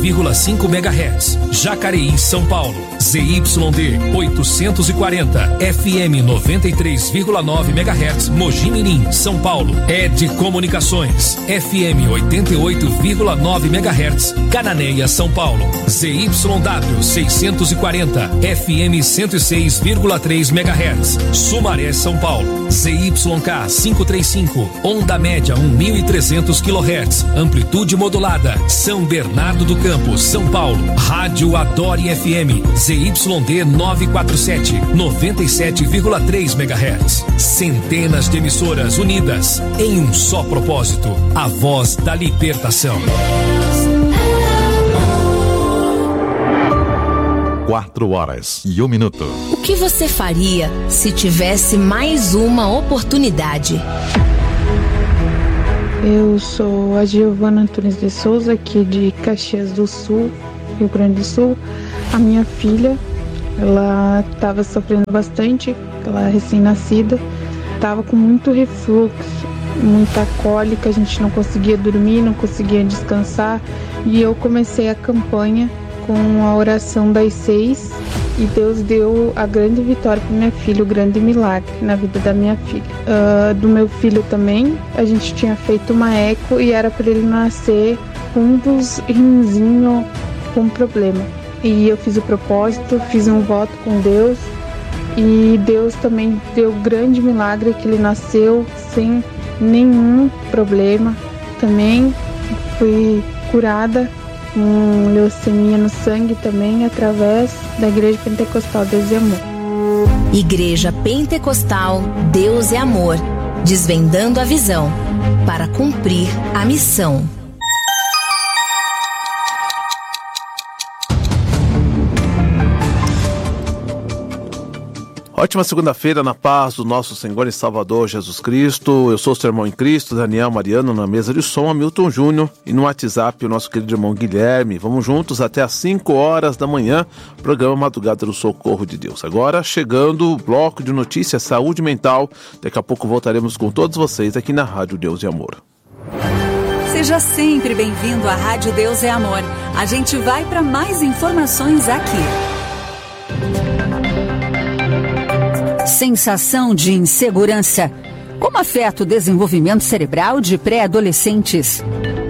97,5 MHz. Jacareí, São Paulo. ZYD 840, FM 93,9 MHz. Mogi Mirim, São Paulo. ED Comunicações, FM 88,9 MHz. Cananéia, São Paulo. ZYW 640, FM 106,3 MHz. Sumaré, São Paulo. ZYK 535, onda média 1.300 kHz. Amplitude modulada. São Bernardo do Campo, São Paulo. Rádio Adore FM, ZYD 947, 97,3 MHz. Centenas de emissoras unidas em um só propósito: a voz da libertação. 4h01. O que você faria se tivesse mais uma oportunidade? Eu sou a Giovana Antunes de Souza, aqui de Caxias do Sul, Rio Grande do Sul. A minha filha, ela estava sofrendo bastante, ela é recém-nascida, estava com muito refluxo, muita cólica, a gente não conseguia dormir, não conseguia descansar. E eu comecei a campanha com a oração das 6 e Deus deu a grande vitória para minha filha, o grande milagre na vida da minha filha. Do meu filho também, a gente tinha feito uma eco e era para ele nascer com um dos rinzinhos com problema. E eu fiz o propósito, fiz um voto com Deus e Deus também deu o grande milagre que ele nasceu sem nenhum problema. Também fui curada com leucemia no sangue também, através da Igreja Pentecostal Deus e Amor. Igreja Pentecostal Deus e Amor, desvendando a visão para cumprir a missão. Ótima segunda-feira na paz do nosso Senhor e Salvador Jesus Cristo. Eu sou o seu irmão em Cristo, Daniel Mariano, na mesa de som, Hamilton Júnior, e no WhatsApp o nosso querido irmão Guilherme. Vamos juntos até às 5 horas da manhã, programa Madrugada do Socorro de Deus. Agora chegando o bloco de notícias saúde mental. Daqui a pouco voltaremos com todos vocês aqui na Rádio Deus e Amor. Seja sempre bem-vindo à Rádio Deus e Amor. A gente vai para mais informações aqui. Sensação de insegurança. Como afeta o desenvolvimento cerebral de pré-adolescentes?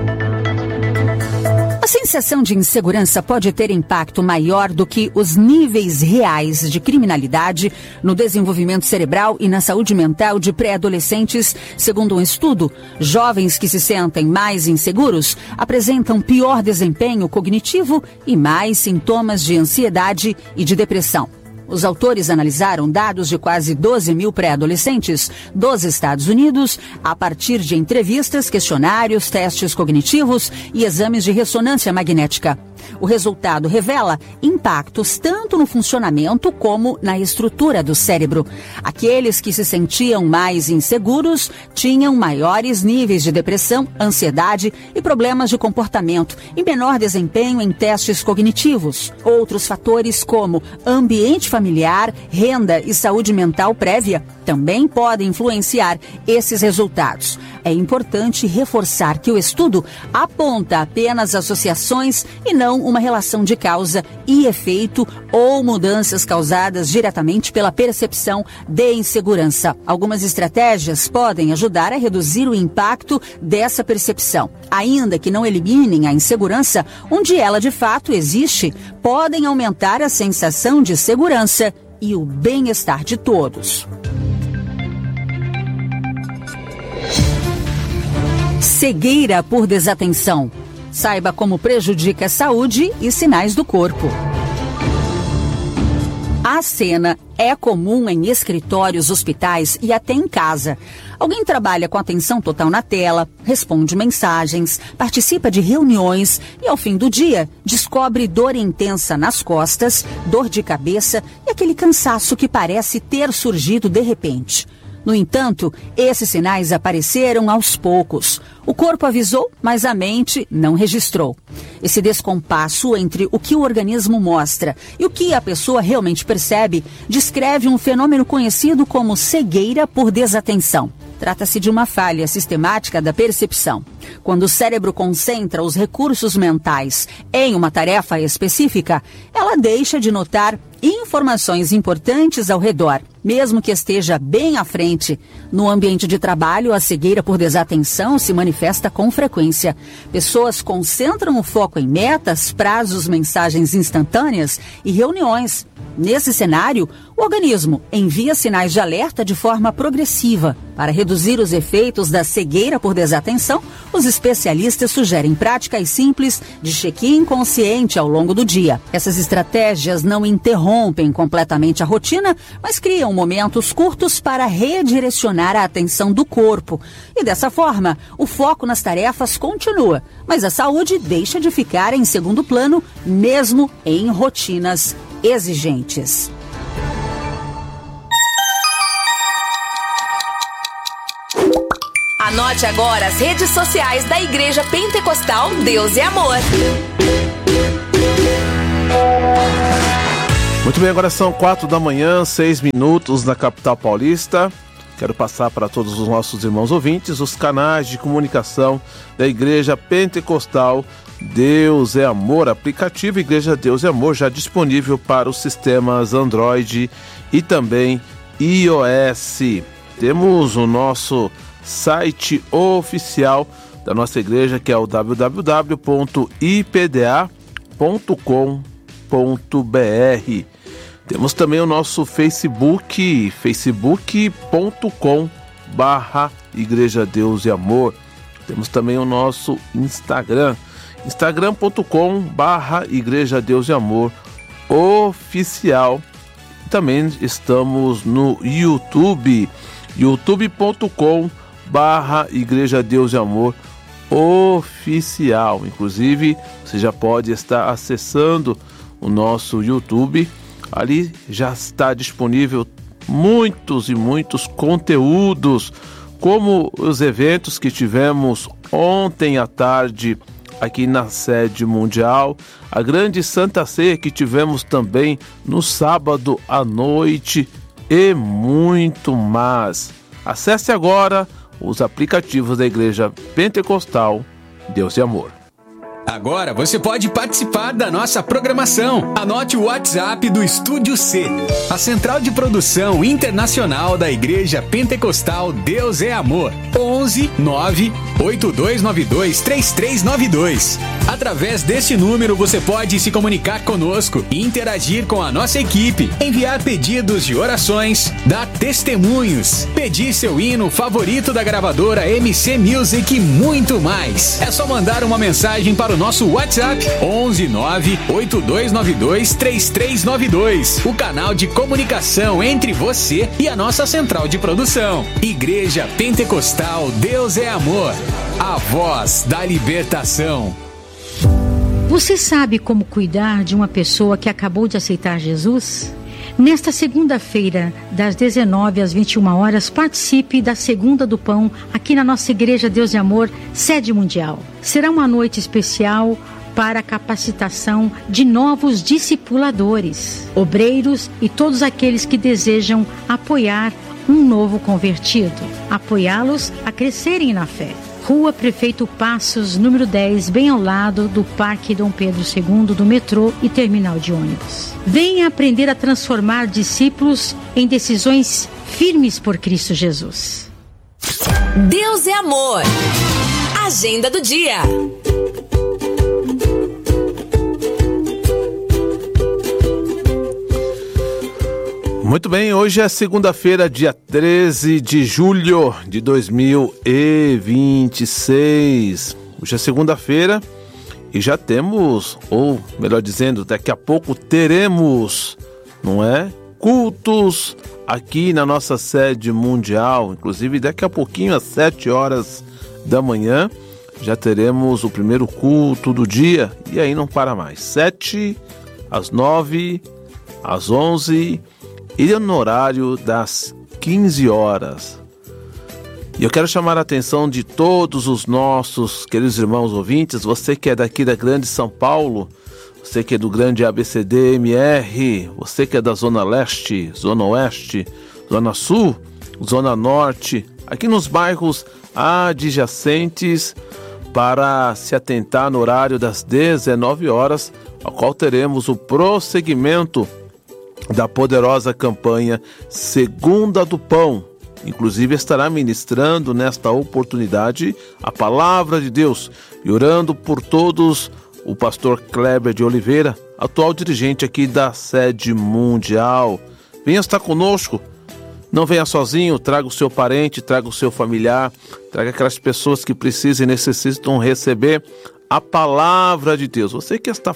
A sensação de insegurança pode ter impacto maior do que os níveis reais de criminalidade no desenvolvimento cerebral e na saúde mental de pré-adolescentes. Segundo um estudo, jovens que se sentem mais inseguros apresentam pior desempenho cognitivo e mais sintomas de ansiedade e de depressão. Os autores analisaram dados de quase 12 mil pré-adolescentes dos Estados Unidos a partir de entrevistas, questionários, testes cognitivos e exames de ressonância magnética. O resultado revela impactos tanto no funcionamento como na estrutura do cérebro. Aqueles que se sentiam mais inseguros tinham maiores níveis de depressão, ansiedade e problemas de comportamento e menor desempenho em testes cognitivos. Outros fatores como ambiente familiar, renda e saúde mental prévia também podem influenciar esses resultados. É importante reforçar que o estudo aponta apenas associações e não uma relação de causa e efeito ou mudanças causadas diretamente pela percepção de insegurança. Algumas estratégias podem ajudar a reduzir o impacto dessa percepção. Ainda que não eliminem a insegurança, onde ela de fato existe, podem aumentar a sensação de segurança e o bem-estar de todos. Cegueira por desatenção. Saiba como prejudica a saúde e sinais do corpo. A cena é comum em escritórios, hospitais e até em casa. Alguém trabalha com atenção total na tela, responde mensagens, participa de reuniões e, ao fim do dia, descobre dor intensa nas costas, dor de cabeça e aquele cansaço que parece ter surgido de repente. No entanto, esses sinais apareceram aos poucos. O corpo avisou, mas a mente não registrou. Esse descompasso entre o que o organismo mostra e o que a pessoa realmente percebe descreve um fenômeno conhecido como cegueira por desatenção. Trata-se de uma falha sistemática da percepção. Quando o cérebro concentra os recursos mentais em uma tarefa específica, ela deixa de notar informações importantes ao redor, mesmo que esteja bem à frente. No ambiente de trabalho, a cegueira por desatenção se manifesta com frequência. Pessoas concentram o foco em metas, prazos, mensagens instantâneas e reuniões. Nesse cenário, o organismo envia sinais de alerta de forma progressiva. Para reduzir os efeitos da cegueira por desatenção, os especialistas sugerem práticas simples de check-in consciente ao longo do dia. Essas estratégias não interrompem completamente a rotina, mas criam momentos curtos para redirecionar a atenção do corpo. E dessa forma, o foco nas tarefas continua, mas a saúde deixa de ficar em segundo plano, mesmo em rotinas exigentes. Anote agora as redes sociais da Igreja Pentecostal Deus é Amor. Muito bem, agora são 4 da manhã, 6 minutos na capital paulista. Quero passar para todos os nossos irmãos ouvintes os canais de comunicação da Igreja Pentecostal Deus é Amor, aplicativo Igreja Deus é Amor, já disponível para os sistemas Android e também iOS. Temos o nosso site oficial da nossa igreja, que é o www.ipda.com.br. Temos também o nosso Facebook, facebook.com/Igreja Deus e Amor. Temos também o nosso Instagram, instagram.com/Igreja Deus e Amor oficial. Também estamos no YouTube, youtube.com/Igreja Deus e Amor oficial. Inclusive, você já pode estar acessando o nosso YouTube. Ali já está disponível muitos e muitos conteúdos, como os eventos que tivemos ontem à tarde aqui na sede mundial, a grande Santa Ceia que tivemos também no sábado à noite e muito mais. Acesse agora os aplicativos da Igreja Pentecostal Deus e Amor. Agora você pode participar da nossa programação. Anote o WhatsApp do Estúdio C, a central de produção internacional da Igreja Pentecostal Deus é Amor. 11 9 8292 3392. Através desse número você pode se comunicar conosco e interagir com a nossa equipe, enviar pedidos de orações, dar testemunhos, pedir seu hino favorito da gravadora MC Music e muito mais. É só mandar uma mensagem para o nosso WhatsApp 11 9 8292 3392, o canal de comunicação entre você e a nossa central de produção. Igreja Pentecostal Deus é Amor, a voz da libertação. Você sabe como cuidar de uma pessoa que acabou de aceitar Jesus? Nesta segunda-feira, das 19 às 21 horas, participe da Segunda do Pão aqui na nossa Igreja Deus e Amor, sede mundial. Será uma noite especial para a capacitação de novos discipuladores, obreiros e todos aqueles que desejam apoiar um novo convertido, apoiá-los a crescerem na fé. Rua Prefeito Passos, número 10, bem ao lado do Parque Dom Pedro II, do metrô e terminal de ônibus. Venha aprender a transformar discípulos em decisões firmes por Cristo Jesus. Deus é Amor. Agenda do dia. Muito bem, hoje é segunda-feira, dia 13 de julho de 2026. Hoje é segunda-feira e já temos, ou melhor dizendo, daqui a pouco teremos, não é? Cultos aqui na nossa sede mundial. Inclusive daqui a pouquinho, às 7 horas da manhã, já teremos o primeiro culto do dia. E aí não para mais. 7, às 9, às 11 e no horário das 15 horas. E eu quero chamar a atenção de todos os nossos queridos irmãos ouvintes, você que é daqui da Grande São Paulo, você que é do Grande ABCD-MR, você que é da Zona Leste, Zona Oeste, Zona Sul, Zona Norte, aqui nos bairros adjacentes, para se atentar no horário das 19 horas, ao qual teremos o prosseguimento da poderosa campanha Segunda do Pão. Inclusive estará ministrando nesta oportunidade a palavra de Deus e orando por todos o pastor Kleber de Oliveira, atual dirigente aqui da sede mundial. Venha estar conosco. Não venha sozinho, traga o seu parente, traga o seu familiar, traga aquelas pessoas que precisam e necessitam receber a palavra de Deus. Você que está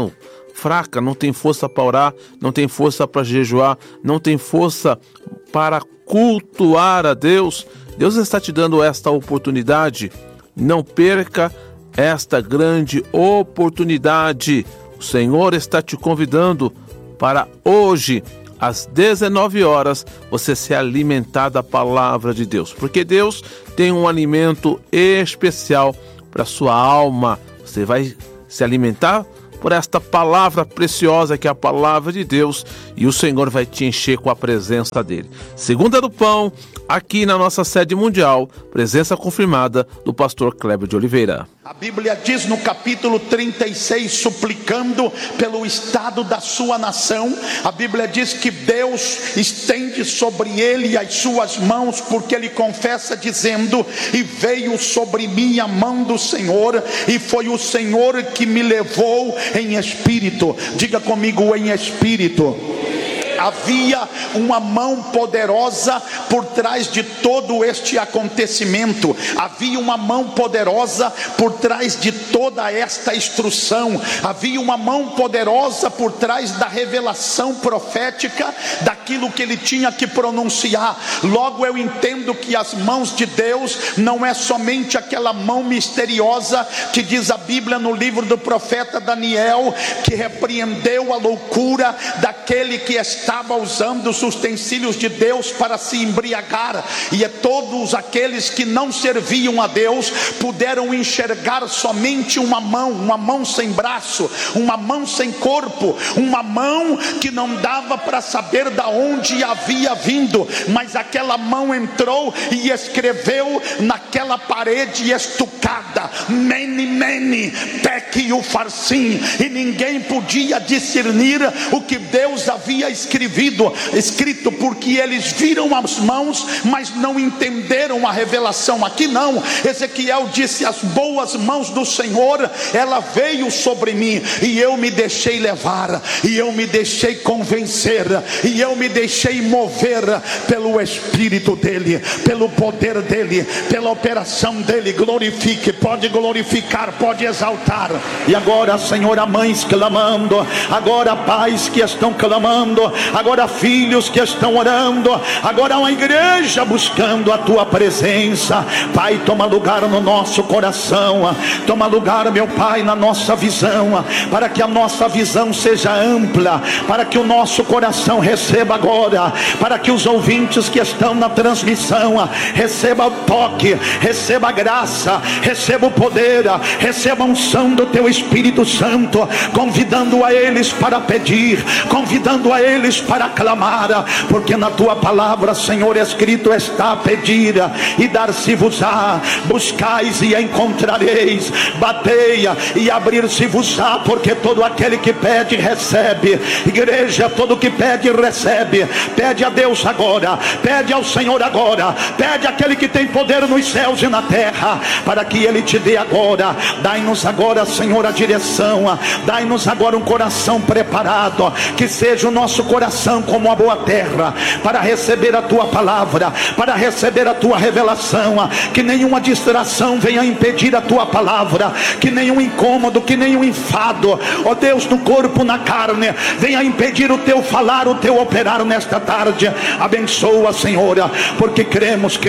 fraca, não tem força para orar, não tem força para jejuar, não tem força para cultuar a Deus, Deus está te dando esta oportunidade. Não perca esta grande oportunidade. O Senhor está te convidando para hoje, às 19 horas, você se alimentar da palavra de Deus, porque Deus tem um alimento especial para sua alma. Você vai se alimentar por esta palavra preciosa que é a palavra de Deus, e o Senhor vai te encher com a presença dele. Segunda do Pão, aqui na nossa sede mundial, presença confirmada do pastor Kleber de Oliveira. A Bíblia diz no capítulo 36, suplicando pelo estado da sua nação, a Bíblia diz que Deus estende sobre ele as suas mãos, porque ele confessa dizendo: e veio sobre mim a mão do Senhor, e foi o Senhor que me levou em espírito. Diga comigo, em espírito. Havia uma mão poderosa por trás de todo este acontecimento. Havia uma mão poderosa por trás de toda esta instrução. Havia uma mão poderosa por trás da revelação profética daquilo que ele tinha que pronunciar. Logo eu entendo que as mãos de Deus não é somente aquela mão misteriosa que diz a Bíblia no livro do profeta Daniel, que repreendeu a loucura daquele que estava usando os utensílios de Deus para se embriagar, e todos aqueles que não serviam a Deus puderam enxergar somente uma mão sem braço, uma mão sem corpo, uma mão que não dava para saber da onde havia vindo, mas aquela mão entrou e escreveu naquela parede estucada: Mene, Mene, Tekel Upharsin, e ninguém podia discernir o que Deus havia escrito, porque eles viram as mãos, mas não entenderam a revelação. Aqui não, Ezequiel disse: as boas mãos do Senhor, ela veio sobre mim, e eu me deixei levar, e eu me deixei convencer, e eu me deixei mover pelo Espírito dele, pelo poder dele, pela operação dele. Glorifique, pode glorificar, pode exaltar. E agora, Senhor, há mães clamando, agora pais que estão clamando, agora filhos que estão orando, agora uma igreja buscando a tua presença. Pai, toma lugar no nosso coração, toma lugar, meu Pai, na nossa visão, para que a nossa visão seja ampla, para que o nosso coração receba agora, para que os ouvintes que estão na transmissão receba o toque, receba a graça, receba o poder, receba a unção do teu Espírito Santo, convidando a eles para pedir, convidando a eles para clamar, porque na tua palavra, Senhor, escrito está: pedir e dar-se-vos-á, buscais e encontrareis, bateia e abrir-se-vos-á, porque todo aquele que pede recebe. Igreja, todo que pede recebe. Pede a Deus agora, pede ao Senhor agora, pede àquele que tem poder nos céus e na terra, para que ele te dê agora. Dai-nos agora, Senhor, a direção, dai-nos agora um coração preparado, que seja o nosso coração como a boa terra, para receber a tua palavra, para receber a tua revelação. Que nenhuma distração venha impedir a tua palavra, que nenhum incômodo, que nenhum enfado, ó Deus, no corpo, na carne, venha impedir o teu falar, o teu operar nesta tarde. Abençoa, Senhor, porque cremos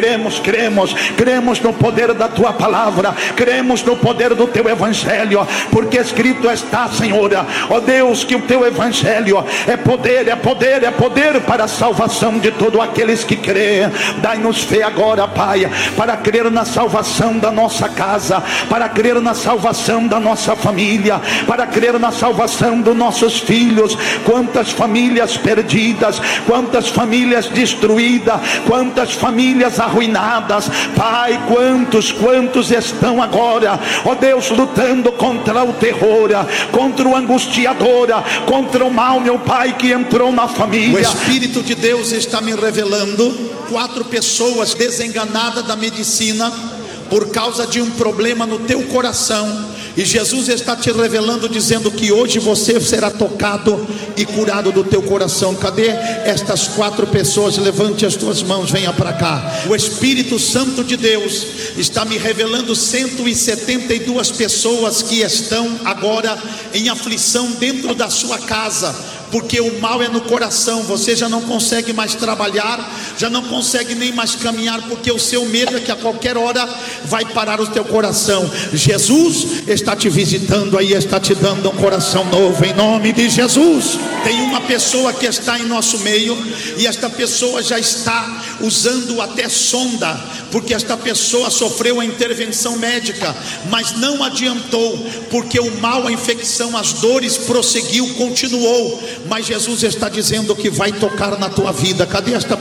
no poder da tua palavra, cremos no poder do teu evangelho, porque escrito está, Senhor, ó Deus, que o teu evangelho é poder, é é poder para a salvação de todos aqueles que creem. Dai-nos fé agora, Pai, para crer na salvação da nossa casa, para crer na salvação da nossa família, para crer na salvação dos nossos filhos. Quantas famílias perdidas, quantas famílias destruídas, quantas famílias arruinadas, Pai, quantos estão agora, ó Deus, lutando contra o terror, contra o angustiador, contra o mal, meu Pai, que entrou na família. O Espírito de Deus está me revelando 4 pessoas desenganadas da medicina por causa de um problema no teu coração, e Jesus está te revelando, dizendo que hoje você será tocado e curado do teu coração. Cadê estas 4 pessoas? Levante as tuas mãos, venha para cá. O Espírito Santo de Deus está me revelando 172 pessoas que estão agora em aflição dentro da sua casa, porque o mal é no coração. Você já não consegue mais trabalhar, já não consegue nem mais caminhar, porque o seu medo é que a qualquer hora vai parar o teu coração. Jesus está te visitando aí, está te dando um coração novo, em nome de Jesus. Tem uma pessoa que está em nosso meio, e esta pessoa já está usando até sonda, porque esta pessoa sofreu a intervenção médica, mas não adiantou, porque o mal, a infecção, as dores prosseguiu, continuou. Mas Jesus está dizendo que vai tocar na tua vida. Cadê esta